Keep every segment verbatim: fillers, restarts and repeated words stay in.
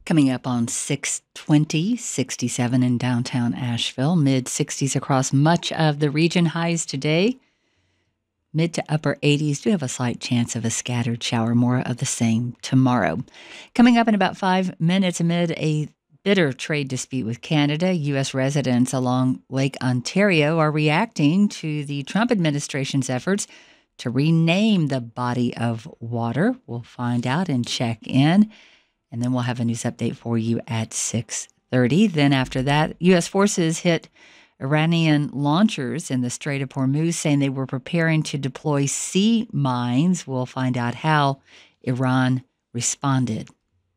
Coming up on six twenty, sixty-seven in downtown Asheville, mid-sixties across much of the region. Highs today, mid to upper eighties. Do have a slight chance of a scattered shower, more of the same tomorrow. Coming up in about five minutes, amid a bitter trade dispute with Canada, U S residents along Lake Ontario are reacting to the Trump administration's efforts to rename the body of water. We'll find out and check in. And then we'll have a news update for you at six thirty. Then after that, U S forces hit Iranian launchers in the Strait of Hormuz, saying they were preparing to deploy sea mines. We'll find out how Iran responded.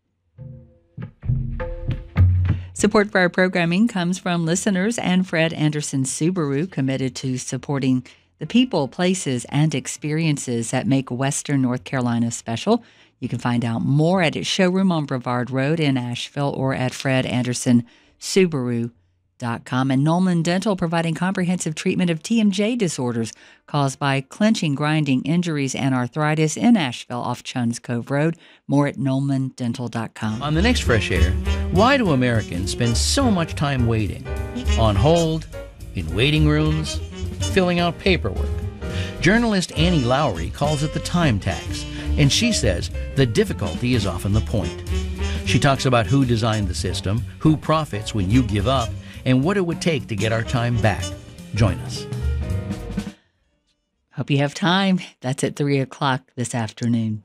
Support for our programming comes from listeners and Fred Anderson Subaru, committed to supporting the people, places, and experiences that make Western North Carolina special. You can find out more at its showroom on Brevard Road in Asheville or at fred anderson subaru dot com. And Nolman Dental, providing comprehensive treatment of T M J disorders caused by clenching, grinding, injuries, and arthritis in Asheville off Chuns Cove Road. More at nolman dental dot com. On the next Fresh Air, why do Americans spend so much time waiting? On hold, in waiting rooms, filling out paperwork. Journalist Annie Lowry calls it the time tax, and she says the difficulty is often the point. She talks about who designed the system, who profits when you give up, and what it would take to get our time back. Join us. Hope you have time. That's at three o'clock this afternoon.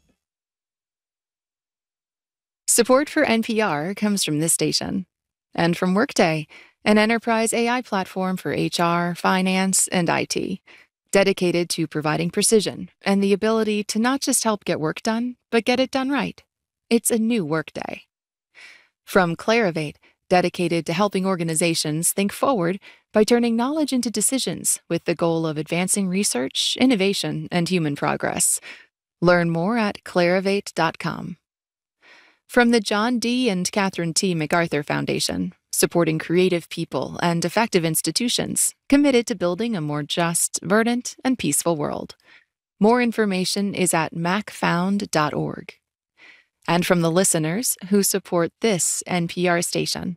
Support for N P R comes from this station and from Workday, an enterprise A I platform for H R, finance, and I T, dedicated to providing precision and the ability to not just help get work done, but get it done right. It's a new Workday. From Clarivate, dedicated to helping organizations think forward by turning knowledge into decisions with the goal of advancing research, innovation, and human progress. Learn more at clarivate dot com. From the John D. and Catherine T. MacArthur Foundation, supporting creative people and effective institutions committed to building a more just, verdant, and peaceful world. More information is at mac found dot org. And from the listeners who support this N P R station.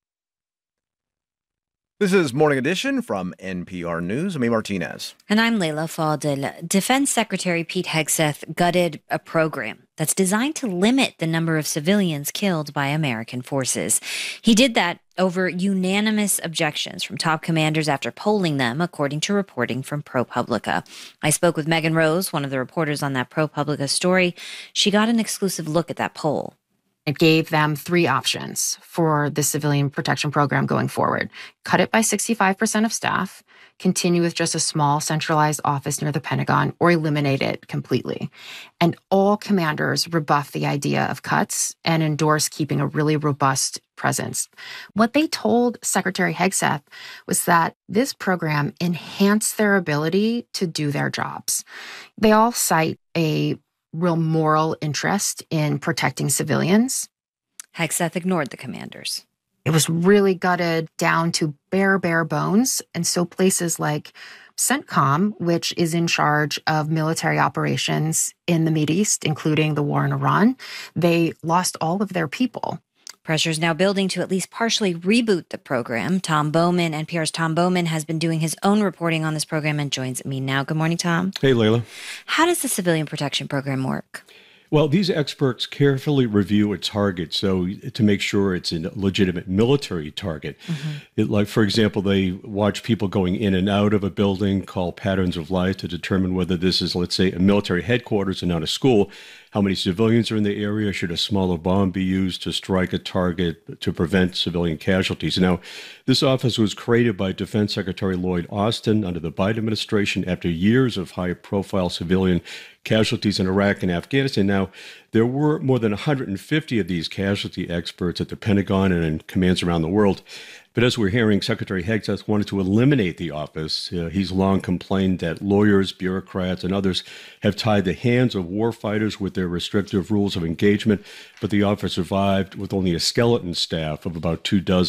This is Morning Edition from N P R News. I'm A. Martinez. And I'm Leila Fadel. Defense Secretary Pete Hegseth gutted a program that's designed to limit the number of civilians killed by American forces. He did that over unanimous objections from top commanders after polling them, according to reporting from ProPublica. I spoke with Megan Rose, one of the reporters on that ProPublica story. She got an exclusive look at that poll. It gave them three options for the civilian protection program going forward. Cut it by sixty-five percent of staff, continue with just a small centralized office near the Pentagon, or eliminate it completely. And all commanders rebuffed the idea of cuts and endorsed keeping a really robust presence. What they told Secretary Hegseth was that this program enhanced their ability to do their jobs. They all cite a real moral interest in protecting civilians. Hegseth ignored the commanders. It was really gutted down to bare, bare bones. And so places like CENTCOM, which is in charge of military operations in the Mideast, including the war in Iran, they lost all of their people. Pressure is now building to at least partially reboot the program. Tom Bowman, N P R's Tom Bowman, has been doing his own reporting on this program and joins me now. Good morning, Tom. Hey, Leila. How does the civilian protection program work? Well, these experts carefully review a target so to make sure it's a legitimate military target. Mm-hmm. It, like, for example, they watch people going in and out of a building, call patterns of life to determine whether this is, let's say, a military headquarters and not a school. How many civilians are in the area? Should a smaller bomb be used to strike a target to prevent civilian casualties? Now, this office was created by Defense Secretary Lloyd Austin under the Biden administration after years of high-profile civilian casualties in Iraq and Afghanistan. Now, there were more than one hundred fifty of these casualty experts at the Pentagon and in commands around the world. But as we're hearing, Secretary Hegseth wanted to eliminate the office. Uh, he's long complained that lawyers, bureaucrats, and others have tied the hands of warfighters with their restrictive rules of engagement, but the office survived with only a skeleton staff of about two dozen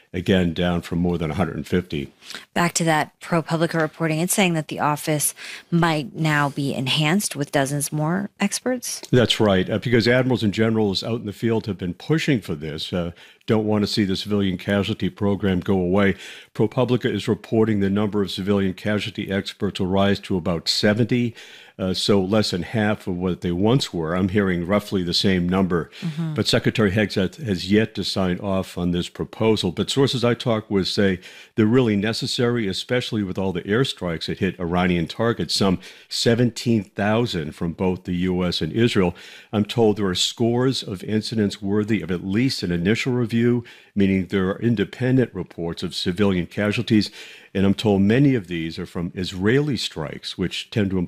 again, down from more than one hundred fifty. Back to that ProPublica reporting, it's saying that the office might now be enhanced with dozens more experts. That's right, uh, because admirals and generals out in the field have been pushing for this, uh, don't want to see the civilian casualty program go away. ProPublica is reporting the number of civilian casualty experts will rise to about seventy, uh, so less than half of what they once were. I'm hearing roughly the same number. Mm-hmm. But Secretary Hegseth has yet to sign off on this proposal. But sources I talk with say they're really necessary, especially with all the airstrikes that hit Iranian targets, some seventeen thousand from both the U S and Israel. I'm told there are scores of incidents worthy of at least an initial review, meaning there are independent reports of civilian casualties. And I'm told many of these are from Israeli strikes, which tend to